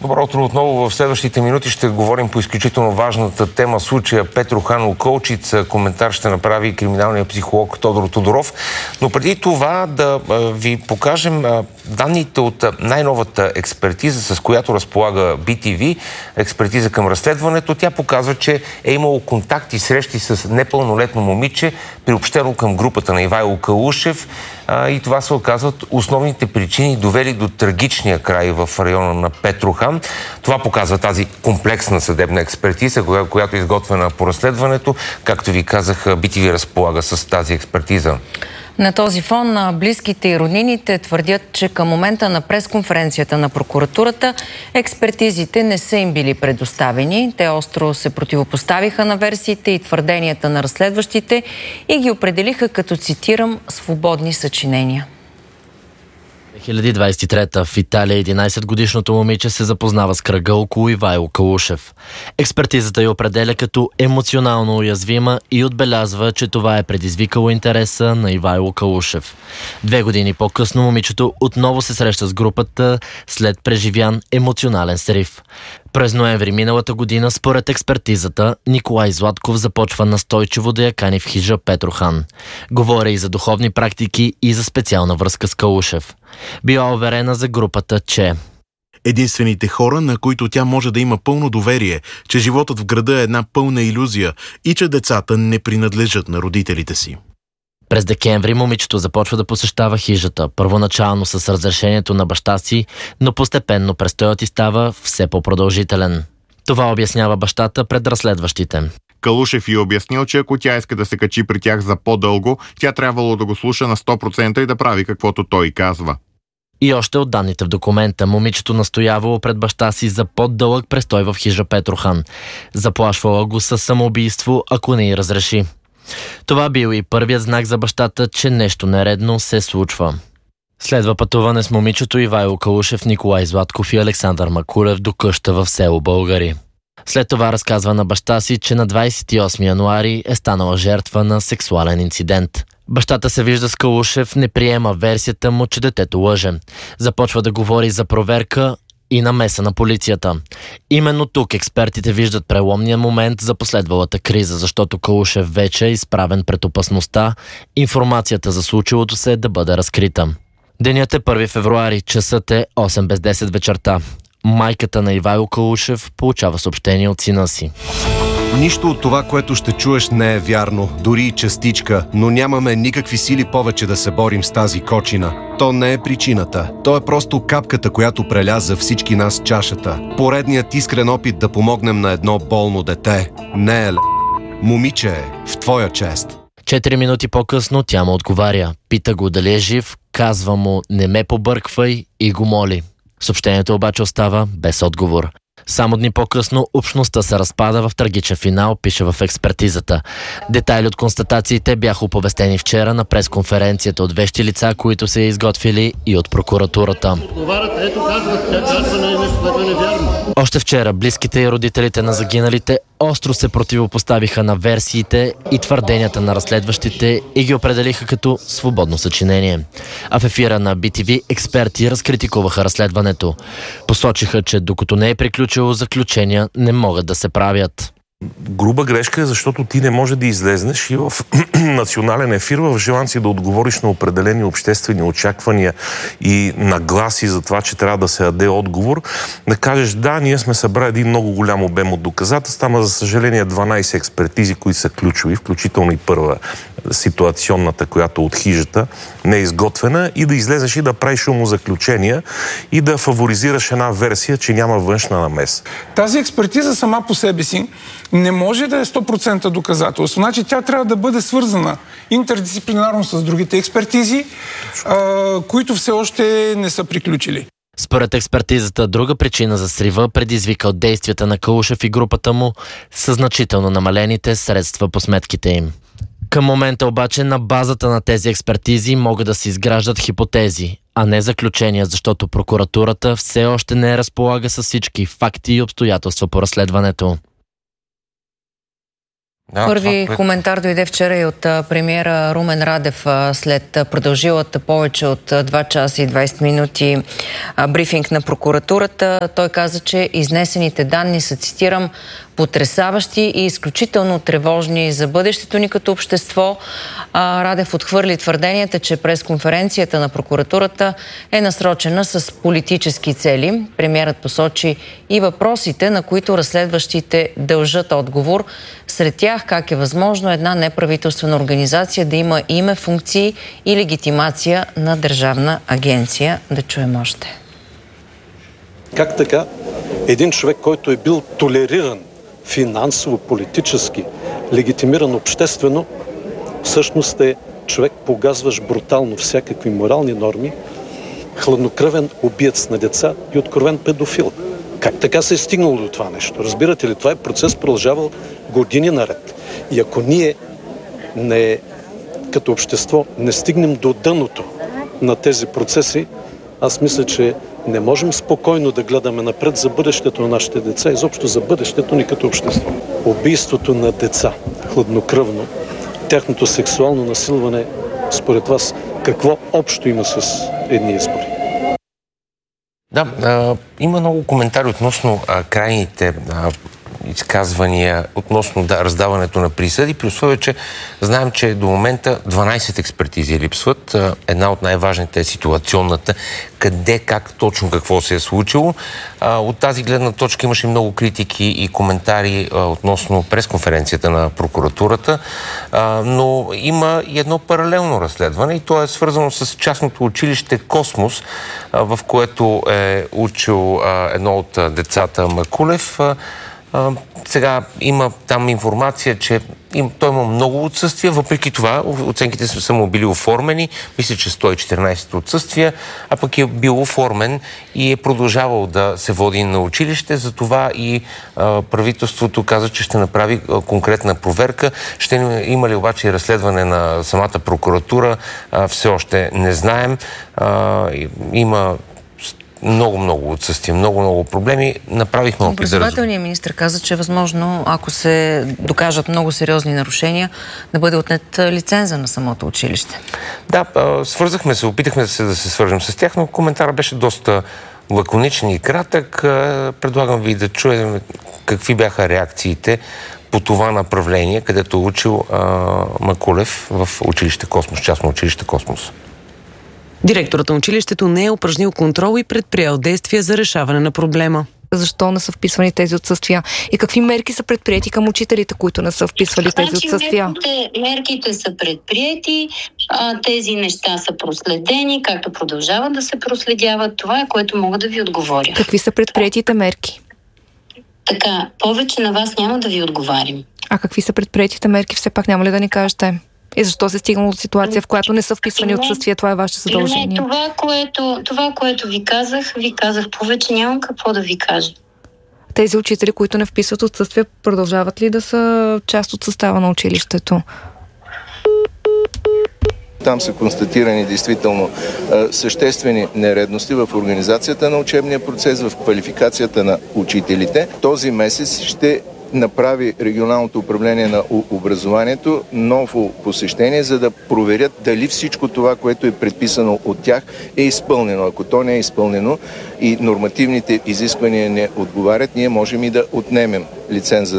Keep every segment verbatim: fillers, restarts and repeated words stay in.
Добро утро отново. В следващите минути ще говорим по изключително важната тема случая Петрохан Околчиц. Коментар ще направи криминалният психолог Тодор Тодоров. Но преди това да ви покажем данните от най-новата експертиза, с която разполага Би Ти Ви, експертиза към разследването. Тя показва, че е имало контакти, срещи с непълнолетно момиче, приобщено към групата на Ивайло Калушев. И това се оказват основните причини, довели до трагичния край в района на Петрохан. Това показва тази комплексна съдебна експертиза, която е изготвена по разследването. Както ви казах, Би Ти Ви разполага с тази експертиза. На този фон близките и роднините твърдят, че към момента на пресконференцията на прокуратурата експертизите не са им били предоставени. Те остро се противопоставиха на версиите и твърденията на разследващите и ги определиха като, цитирам, свободни съчинения. две хиляди двадесет и трета в Италия единадесетгодишното момиче се запознава с кръга около Ивайло Калушев. Експертизата я определя като емоционално уязвима и отбелязва, че това е предизвикало интереса на Ивайло Калушев. Две години по-късно момичето отново се среща с групата след преживян емоционален срив. През ноември миналата година, според експертизата, Николай Златков започва настойчиво да я кани в хижа Петрохан. Говори и за духовни практики и за специална връзка с Калушев. Била уверена за групата, че единствените хора, на които тя може да има пълно доверие, че животът в града е една пълна илюзия и че децата не принадлежат на родителите си. През декември момичето започва да посещава хижата, първоначално с разрешението на баща си, но постепенно престоят й става все по-продължителен. Това обяснява бащата пред разследващите. Калушев й обяснил, че ако тя иска да се качи при тях за по-дълго, тя трябвало да го слуша на сто процента и да прави каквото той казва. И още от данните в документа, момичето настоявало пред баща си за по-дълъг престой в хижа Петрохан. Заплашвала го със самоубийство, ако не й разреши. Това бил и първият знак за бащата, че нещо нередно се случва. Следва пътуване с момичето Ивайло Калушев, Николай Златков и Александър Макулев до къща в село Българи. След това разказва на баща си, че на двадесет и осми януари е станала жертва на сексуален инцидент. Бащата се вижда с Калушев, не приема версията му, че детето лъже. Започва да говори за проверка и намеса на полицията. Именно тук експертите виждат преломния момент за последвалата криза, защото Калушев вече е изправен пред опасността информацията за случилото се да бъде разкрита. Денят е първи февруари, часът е осем без десет вечерта. Майката на Ивайло Калушев получава съобщение от сина си. Нищо от това, което ще чуеш, не е вярно, дори и частичка, но нямаме никакви сили повече да се борим с тази кочина. То не е причината. То е просто капката, която преляза всички нас чашата. Поредният искрен опит да помогнем на едно болно дете. Не е л**. Момиче е, в твоя чест. Четири минути по-късно тя му отговаря. Пита го дали е жив, казва му не ме побърквай и го моли. Съобщението обаче остава без отговор. Само дни по-късно общността се разпада в трагичен финал, пише в експертизата. Детайли от констатациите бяха оповестени вчера на пресконференцията от вещи лица, които се изготвили и от прокуратурата. Още вчера близките и родителите на загиналите остро се противопоставиха на версиите и твърденията на разследващите и ги определиха като свободно съчинение. А в ефира на Би Ти Ви експерти разкритикуваха разследването. Посочиха, че докато не е приключило, заключения не могат да се правят. Груба грешка е, защото ти не може да излезнеш и в национален ефир в желанци да отговориш на определени обществени очаквания и нагласи за това, че трябва да се даде отговор, да кажеш да, ние сме събрали един много голям обем от доказателства, ама за съжаление дванадесет експертизи, които са ключови, включително и първа ситуационната, която от хижата не е изготвена, и да излезеш и да правиш умозаключения и да фаворизираш една версия, че няма външна намеса. Тази експертиза сама по себе си не може да е сто процента доказателство. Значи тя трябва да бъде свързана интердисциплинарно с другите експертизи, а, които все още не са приключили. Според експертизата, друга причина за срива предизвика от действията на Калушев и групата му са значително намалените средства по сметките им. Към момента обаче на базата на тези експертизи могат да се изграждат хипотези, а не заключения, защото прокуратурата все още не разполага с всички факти и обстоятелства по разследването. Да, Първи това, коментар дойде вчера и от премиера Румен Радев след продължилата повече от два часа и двайсет минути брифинг на прокуратурата. Той каза, че изнесените данни са, цитирам, потресаващи и изключително тревожни за бъдещето ни като общество. Радев отхвърли твърденията, че пресконференцията на прокуратурата е насрочена с политически цели. Премиерът посочи и въпросите, на които разследващите дължат отговор. Сред тях как е възможно една неправителствена организация да има име, функции и легитимация на държавна агенция. Да чуем още. Как така един човек, който е бил толериран финансово, политически, легитимиран обществено, всъщност е човек, погазващ брутално всякакви морални норми, хладнокръвен убиец на деца и откровен педофил. Как така се е стигнало до това нещо? Разбирате ли, това е процес, продължавал години наред. И ако ние не, като общество не стигнем до дъното на тези процеси, аз мисля, че не можем спокойно да гледаме напред за бъдещето на нашите деца, изобщо за бъдещето ни като общество. Убийството на деца, хладнокръвно, тяхното сексуално насилване, според вас, какво общо има с едни избори? Да, а, има много коментари относно а, крайните а, изказвания, относно да, раздаването на присъди, при условие, че знаем, че до момента дванайсет експертизи липсват. А, една от най-важните е ситуационната, къде, как, точно какво се е случило. А, от тази гледна точка имаше много критики и коментари а, относно пресконференцията на прокуратурата, а, но има и едно паралелно разследване и то е свързано с частното училище Космос, а, в което е учил а, едно от а, децата Макулев. А, а, сега има там информация, че им, той има много отсъствия, въпреки това оценките са му били оформени, мисля, че сто и четиринайсет отсъствия, а пък е бил оформен и е продължавал да се води на училище, затова и а, правителството каза, че ще направи а, конкретна проверка. Ще има ли обаче разследване на самата прокуратура, а, все още не знаем. А, има много-много отсъствия, много-много проблеми. Направихме опит да... Образователният министр каза, че е възможно, ако се докажат много сериозни нарушения, да бъде отнет лиценза на самото училище. Да, свързахме се, опитахме се да се свържем с тях, но коментарът беше доста лаконичен и кратък. Предлагам ви да чуем какви бяха реакциите по това направление, където е учил а, Макулев в училище Космос, частно училище Космос. Директорът на училището не е упражнил контрол и предприел действия за решаване на проблема. Защо не са вписвани тези отсъствия? И какви мерки са предприети към учителите, които не са вписвали тези отсъствия? Мерките, мерките са предприети, а, тези неща са проследени, както продължават да се проследяват. Това е, което мога да ви отговоря. Какви са предприетите мерки? Така, повече на вас няма да ви отговарим. А какви са предприетите мерки? Все пак няма ли да ни кажете? И защо се е стигнало до ситуация, в която не са вписвани отсъствия? Това е ваше задължение. Не, това, което, това, което ви казах, ви казах повече, нямам какво да ви кажа. Тези учители, които не вписват отсъствия, продължават ли да са част от състава на училището? Там са констатирани действително съществени нередности в организацията на учебния процес, в квалификацията на учителите. Този месец ще направи регионалното управление на образованието ново посещение, за да проверят дали всичко това, което е предписано от тях, е изпълнено. Ако то не е изпълнено и нормативните изисквания не отговарят, ние можем и да отнемем лиценза.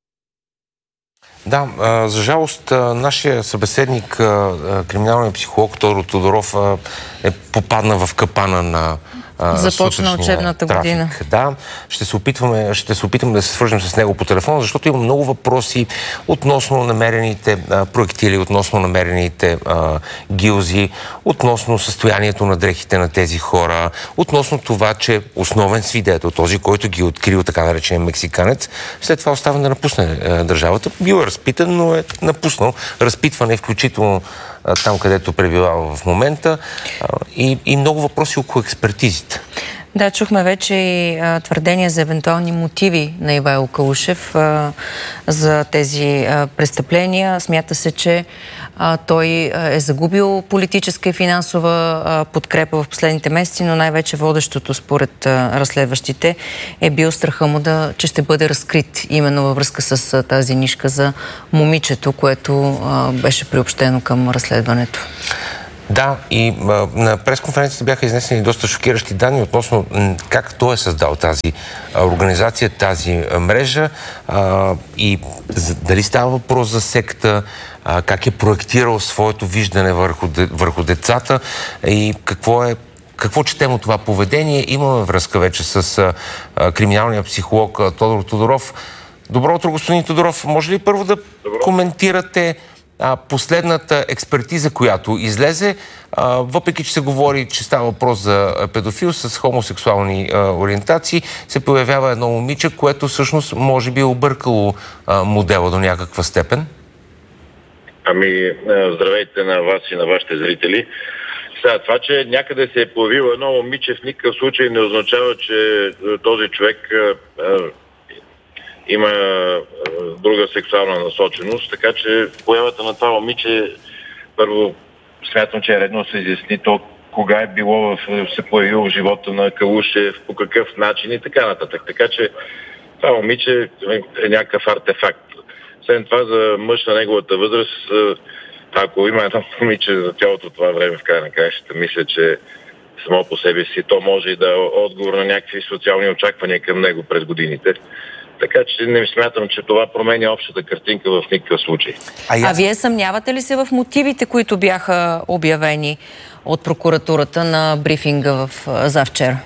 Да, за жалост, нашия събеседник, криминалният психолог Тодор Тодоров, е попадна в капана на започна учебната трафик. година. Да, ще се опитваме, ще се опитаме да се свържем с него по телефона, защото има много въпроси относно намерените а, проектили, относно намерените а, гилзи, относно състоянието на дрехите на тези хора, относно това, че основен свидетел, този, който ги е открил, така наречен мексиканец, след това остава да напусне а, държавата. Бил е разпитан, но е напуснал. Разпитване, включително там, където пребивава в момента, и, и много въпроси около експертизите. Да, чухме вече и а, твърдения за евентуални мотиви на Ивайло Калушев а, за тези а, престъпления. Смята се, че а, той а, е загубил политическа и финансова а, подкрепа в последните месеци, но най-вече водещото според а, разследващите е бил страха му да, че ще бъде разкрит именно във връзка с а, тази нишка за момичето, което а, беше приобщено към разследването. Да, и а, на пресконференцията бяха изнесени доста шокиращи данни относно м, как той е създал тази а, организация, тази а, мрежа а, и за, дали става въпрос за секта, а, как е проектирал своето виждане върху, де, върху децата и какво е Какво четем от това поведение? Имаме връзка вече с а, а, криминалния психолог а, Тодор Тодоров. Добро утро, господин Тодоров. Може ли първо да Добро. коментирате а, последната експертиза, която излезе, а, въпреки че се говори, че става въпрос за педофил с хомосексуални а, ориентации, се появява едно момиче, което всъщност може би е объркало а, модела до някаква степен? Ами, здравейте на вас и на вашите зрители. Сега, това, че някъде се е появило едно момиче, в никакъв случай не означава, че този човек а, а, има а, друга сексуална насоченост, така че появата на това момиче, първо смятам, че е редно да се изясни то кога е било, в, се появило в живота на Калушев, по какъв начин и така нататък. Така че това момиче е някакъв артефакт. След това за мъж на неговата възраст, ако има едно момиче за цялото това време в края на краищата, мисля, че само по себе си то може и да е отговор на някакви социални очаквания към него през годините. Така че не смятам, че това променя общата картинка в никакъв случай. А, а вие съмнявате ли се в мотивите, които бяха обявени от прокуратурата на брифинга в завчера?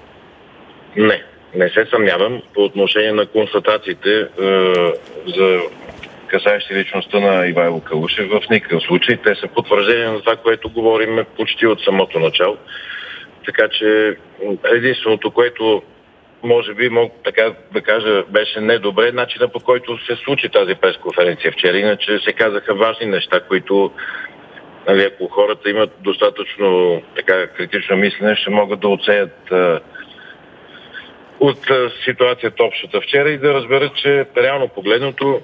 Не, не се съмнявам по отношение на констатациите е, за касаещи личността на Ивайло Калушев. В никакъв случай. Те са потвърждение на това, което говорим почти от самото начало. Така че единственото, което може би мога така да кажа беше недобре, начина по който се случи тази пресконференция вчера. Иначе се казаха важни неща, които, нали, ако хората имат достатъчно така критично мислене, ще могат да оцеят а, от а, ситуацията общата вчера и да разберат, че реално погледното,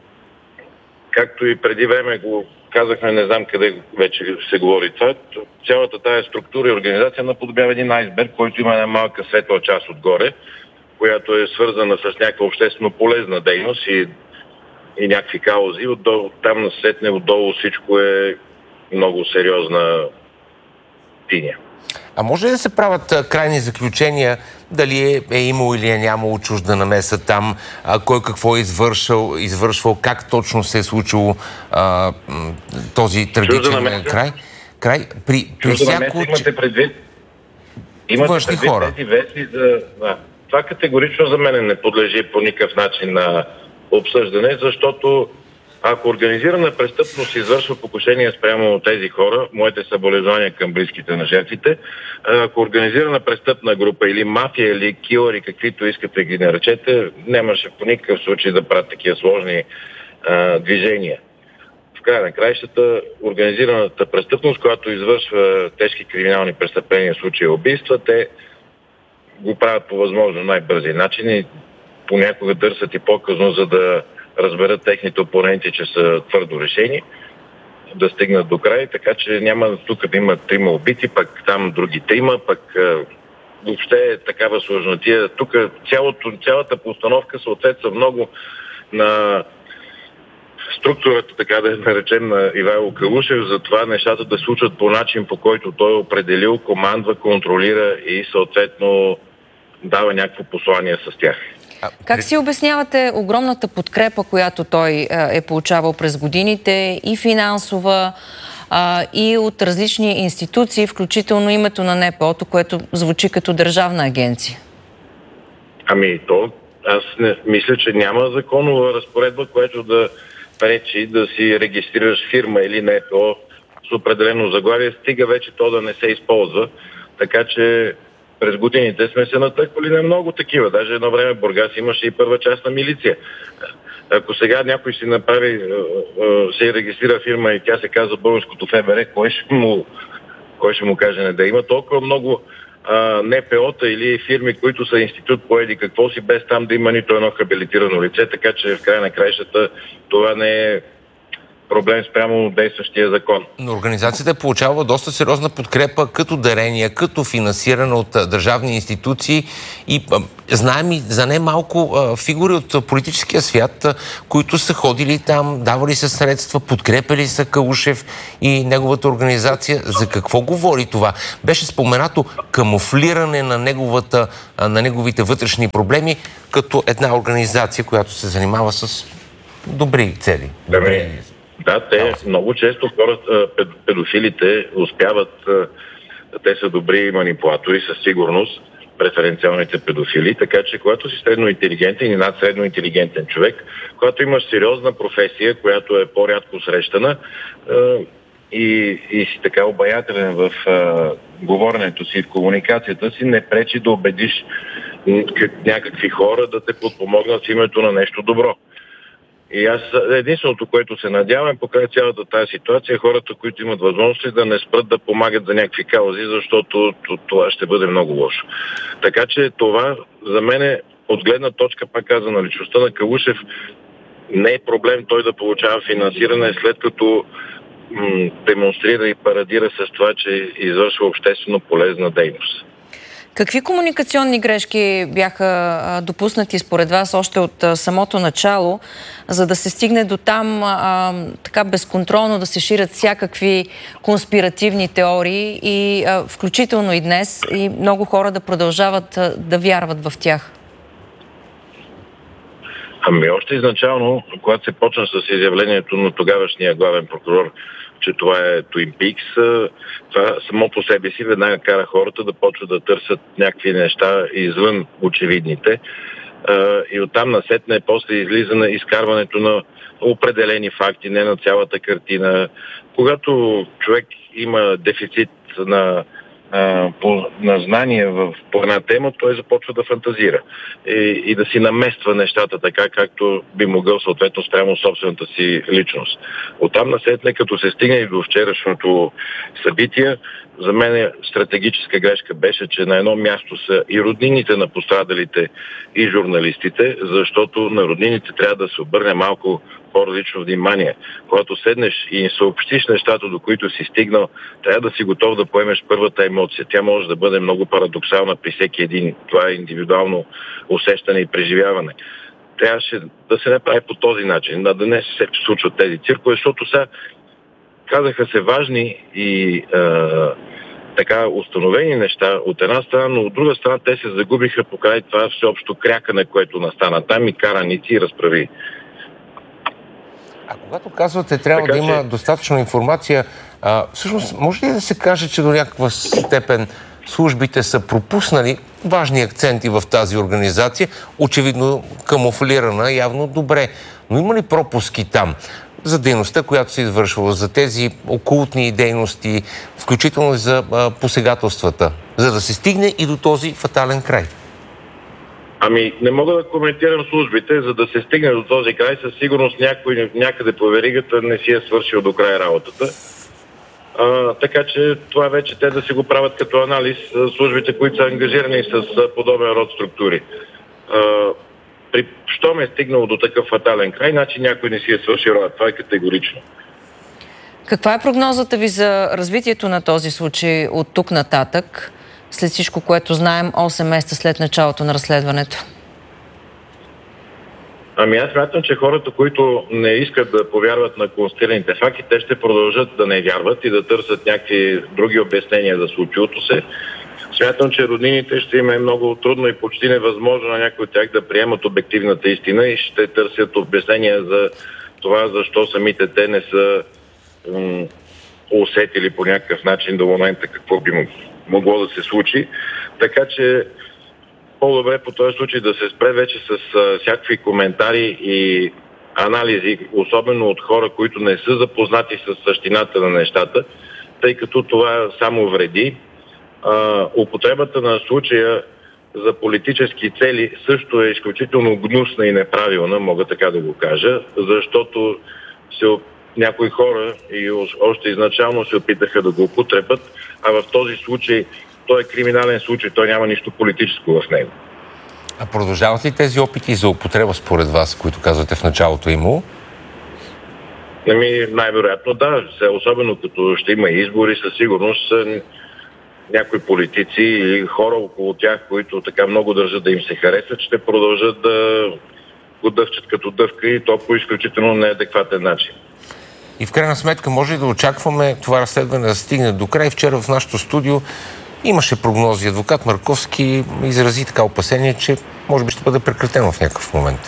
както и преди време го казахме, не знам къде вече се говори това, цялата тая структура и организация наподобява един айсберг, който има една малка светла част отгоре, която е свързана с някаква обществено полезна дейност и, и някакви каузи. Отдолу, там насетне отдолу всичко е много сериозна тиня. А може ли да се правят а, крайни заключения дали е, е имало или е нямало чужда намеса там, а, кой какво е извършил, извършвал, как точно се е случило а, този трагичен край? край? При, при всяко... Имате предвид, имате външни предвид хора. тези вести за... Да. Това категорично за мен не подлежи по никакъв начин на обсъждане, защото ако организирана престъпност извършва покушение спрямо тези хора, моите съболезнования към близките на жертвите, ако организирана престъпна група или мафия или килъри, каквито искате ги наречете, нямаше по никакъв случай да правят такива сложни а, движения. В края на краищата, организираната престъпност, която извършва тежки криминални престъпления, в случая убийства, те го правят по възможно най-бързи начини, понякога търсят и по-късно, за да разберат техните опоненти, че са твърдо решени да стигнат до край, така че няма тук да има трима убити, пък там други трима, пък въобще е такава сложнотия. Тук цялото, цялата постановка съответства много на структурата, така да наречем, на Ивайло Калушев, за това нещата да случат по начин, по който той е определил, командва, контролира и съответно дава някакво послание с тях. Как си обяснявате огромната подкрепа, която той е получавал през годините, и финансова, и от различни институции, включително името на Н П О-то, което звучи като държавна агенция? Ами то, аз не мисля, че няма законова разпоредба, която да пречи да си регистрираш фирма или Н П О с определено заглавие, стига вече то да не се използва. Така че през годините сме се натъквали на много такива. Даже едно време в Бургас имаше и първа част на милиция. Ако сега някой си направи, се регистрира фирма и тя се казва Българското Ф Б Р, кой ще му, кой ще му каже не да има толкова много Н П О-та или фирми, които са институт по еди какво си, без там да има нито едно хабилитирано лице, така че в края на краищата това не е проблем спрямо действащия закон. Но организацията е получава доста сериозна подкрепа като дарения, като финансиране от държавни институции и а, знаем и за не малко а, фигури от политическия свят, а, които са ходили там, давали са средства, подкрепили са Калушев и неговата организация. За какво говори това? Беше споменато камуфлиране на, неговата, а, на неговите вътрешни проблеми като една организация, която се занимава с добри цели. Добри. Да, те много често хората, педофилите успяват, те са добри манипулатори със сигурност, преференциалните педофили, така че когато си средно интелигентен и над средно интелигентен човек, когато имаш сериозна професия, която е по-рядко срещана и, и си така обаятелен в говоренето си, в комуникацията си, не пречи да убедиш някакви хора да те подпомогнат в името на нещо добро. И аз единственото, което се надявам покрай цялата тази ситуация, хората, които имат възможности да не спрат да помагат за някакви каузи, защото това ще бъде много лошо. Така че това за мен е от гледна точка, пак каза, на личността на Калушев, не е проблем той да получава финансиране, след като м- демонстрира и парадира с това, че извършва обществено полезна дейност. Какви комуникационни грешки бяха а, допуснати според вас още от а, самото начало, за да се стигне до там а, така безконтролно да се ширят всякакви конспиративни теории и а, включително и днес и много хора да продължават а, да вярват в тях? Ами още изначално, когато се почна с изявлението на тогавашния главен прокурор, че това е Twin Peaks, това само по себе си веднага кара хората да почват да търсят някакви неща извън очевидните. И оттам насетне после излизане, изкарването на определени факти, не на цялата картина. Когато човек има дефицит на По, на знание в, по една тема, той започва да фантазира и, и да си намества нещата така, както би могъл съответно спрямо собствената си личност. Оттам насетне, като се стигне и до вчерашното събитие, за мен стратегическа грешка беше, че на едно място са и роднините на пострадалите и журналистите, защото на роднините трябва да се обърне малко по-различно внимание. Когато седнеш и им съобщиш нещата, до които си стигнал, трябва да си готов да поемеш първата емоция. Тя може да бъде много парадоксална при всеки един. Това е индивидуално усещане и преживяване. Трябваше да се направи по този начин, да не се случват тези циркове, защото сега казаха се важни и а, така установени неща от една страна, но от друга страна те се загубиха покрай това всеобщо крякане, което настана там и караници и разправи. А когато казвате, трябва така, да има че... достатъчно информация, а, всъщност може ли да се каже, че до някаква степен службите са пропуснали важни акценти в тази организация, очевидно камуфлирана, явно добре, но има ли пропуски там за дейността, която се извършвала, за тези окултни дейности, включително и за а, посегателствата, за да се стигне и до този фатален край? Ами, не мога да коментирам службите, за да се стигне до този край. Със сигурност някой някъде по веригата не си е свършил до край работата. А, така че това вече те да си го правят като анализ службите, които са ангажирани с подобен род структури. А, при, щом е стигнало до такъв фатален край, значи някой не си е свършил работа. Това е категорично. Каква е прогнозата ви за развитието на този случай от тук нататък, след всичко, което знаем осем месеца след началото на разследването? Ами аз смятам, че хората, които не искат да повярват на констатираните факти, те ще продължат да не вярват и да търсят някакви други обяснения за случилото се. Смятам, че роднините ще им е много трудно и почти невъзможно на някои от тях да приемат обективната истина и ще търсят обяснения за това, защо самите те не са м- усетили по някакъв начин до момента какво би могло да се случи. Така че по-добре по този случай да се спре вече с а, всякакви коментари и анализи, особено от хора, които не са запознати с същината на нещата, тъй като това само вреди. А, употребата на случая за политически цели също е изключително гнусна и неправилна, мога така да го кажа, защото се, някои хора и още изначално се опитаха да го употребят, а в този случай той е криминален случай, той няма нищо политическо в него. А продължават ли тези опити за употреба според вас, които казвате в началото имало? Ами, най-вероятно да, особено като ще има избори, със сигурност някои политици или хора около тях, които така много държат да им се харесат, ще продължат да го дъвчат като дъвка и то по изключително неадекватен начин. И в крайна сметка може ли да очакваме това разследване да стигне до край? Вчера в нашото студио имаше прогнози. Адвокат Марковски изрази така опасение, че може би ще бъде прекратено в някакъв момент.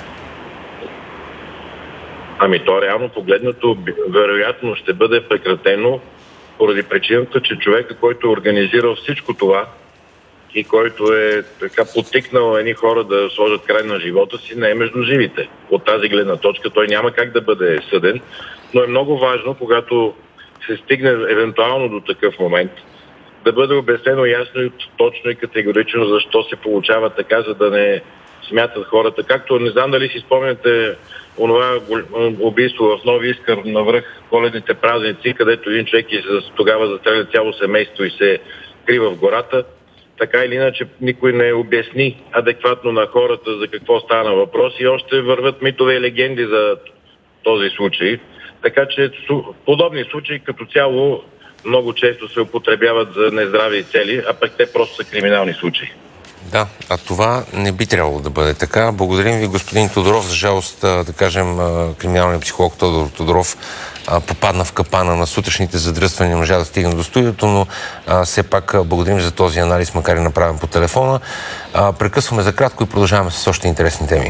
Ами то реално погледнато вероятно ще бъде прекратено поради причината, че човека, който е организирал всичко това и който е така подтикнал едни хора да сложат край на живота си, не е между живите. От тази гледна точка той няма как да бъде съден, но е много важно, когато се стигне евентуално до такъв момент, да бъде обяснено ясно и точно и категорично защо се получава така, за да не смятат хората. Както не знам дали си спомняте онова убийство в Нови Искър навръх коледните празници, където един човек и тогава застреля цяло семейство и се крива в гората. Така или иначе никой не обясни адекватно на хората за какво стана въпрос и още върват митове и легенди за този случай. Така че подобни случаи като цяло много често се употребяват за нездрави цели, а пък те просто са криминални случаи. Да, а това не би трябвало да бъде така. Благодарим ви, господин Тодоров. За жалост, да кажем, криминалният психолог Тодор Тодоров попадна в капана на сутрешните задръствания, не можа да стигне до студиото, но а, все пак благодарим за този анализ, макар и направен по телефона. А, прекъсваме за кратко и продължаваме с още интересни теми.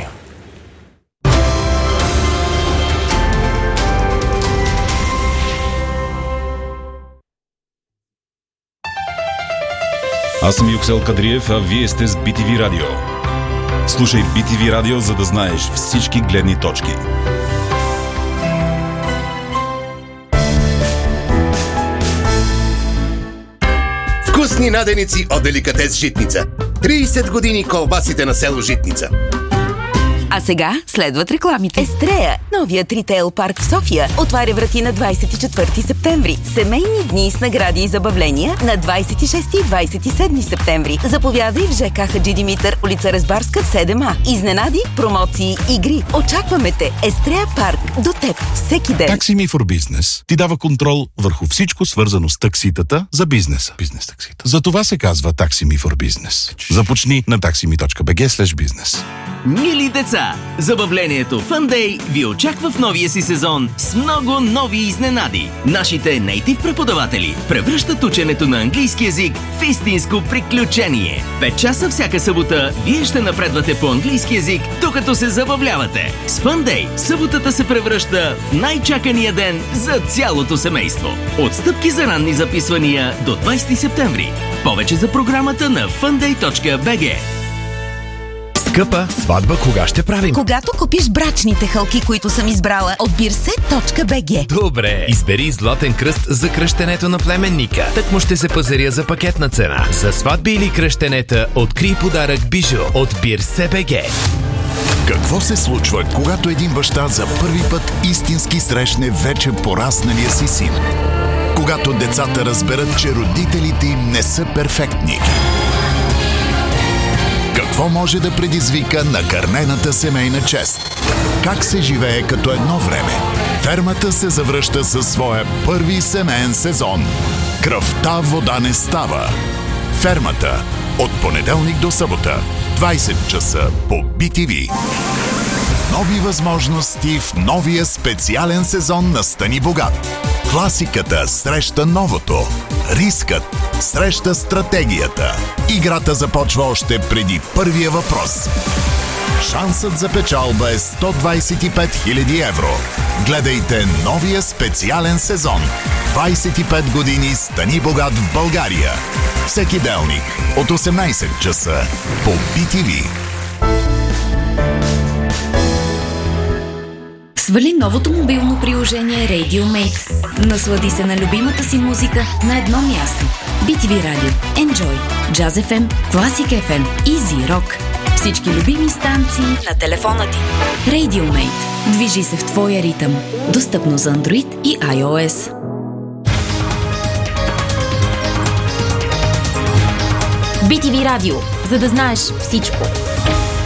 Аз съм Юксел Кадриев, а вие сте с Би Ти Ви Радио. Слушай Би Ти Ви Радио, за да знаеш всички гледни точки. Вкусни наденици от Деликатес Житница. трийсет години колбасите на село Житница. А сега следват рекламите. Естрея, новият ритейл парк в София, отваря врати на двадесет и четвърти септември. Семейни дни с награди и забавления на двадесет и шести и двадесет и седми септември. Заповядай в ЖК Хаджи Димитър, улица Разбарска, седем А. Изненади, промоции, игри. Очакваме те. Естрея парк до теб всеки ден. Taxi Me for Business ти дава контрол върху всичко свързано с такситата за бизнеса. Бизнес таксита. За това се казва Taxi Me for Business. Започни на taximi точка би джи слеш бизнес. Мили деца, забавлението Fun Day ви очаква в новия си сезон с много нови изненади. Нашите нейтив преподаватели превръщат ученето на английски език в истинско приключение. Пет часа всяка събота вие ще напредвате по английски език, докато се забавлявате. С Fun Day съботата се превръща в най-чакания ден за цялото семейство. Отстъпки за ранни записвания до двадесети септември. Повече за програмата на funday точка би джи. Скъпа, сватба кога ще правим? Когато купиш брачните хълки, които съм избрала от бирсет точка би джи. Добре, избери златен кръст за кръщенето на племенника. Так му ще се пазаря за пакетна цена. За сватби или кръщенета, открий подарък бижу от бирсет точка би джи. Какво се случва, когато един баща за първи път истински срещне вече порасналия си син? Когато децата разберат, че родителите им не са перфектни? Какво може да предизвика накърнената семейна чест? Как се живее като едно време? Фермата се завръща със своя първи семейен сезон. Кръвта вода не става. Фермата. От понеделник до събота. двадесет часа по Би Ти Ви. Нови възможности в новия специален сезон на Стани богат. Класиката среща новото. Рискът среща стратегията. Играта започва още преди първия въпрос. Шансът за печалба е сто двадесет и пет хиляди евро. Гледайте новия специален сезон. двадесет и пет години Стани богат в България. Всеки делник от осемнадесет часа по Би Ти Ви. Свали новото мобилно приложение RadioMate. Наслади се на любимата си музика на едно място. Би Ти Ви Radio, Enjoy, Jazz еф ем, Classic еф ем, Easy Rock. Всички любими станции на телефона ти. RadioMate. Движи се в твоя ритъм. Достъпно за Android и iOS. Би Ти Ви Радио, за да знаеш всичко.